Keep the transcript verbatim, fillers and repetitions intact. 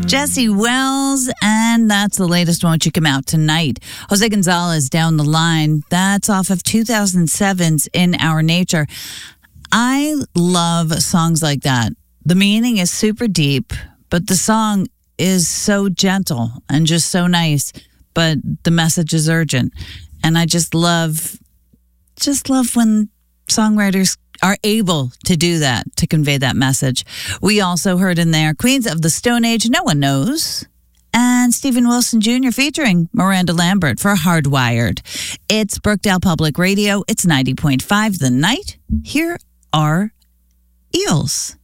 Jesse Wells, and that's the latest Won't You Come Out Tonight. Jose Gonzalez, Down the Line. That's off of two thousand seven's In Our Nature. I love songs like that. The meaning is super deep, but the song is so gentle and just so nice, but the message is urgent. And I just love, just love when songwriters are able to do that, to convey that message. We also heard in there Queens of the Stone Age, No One Knows, and Stephen Wilson Junior featuring Miranda Lambert for Hardwired. It's Brookdale Public Radio. It's ninety point five The Night. Here are Eels.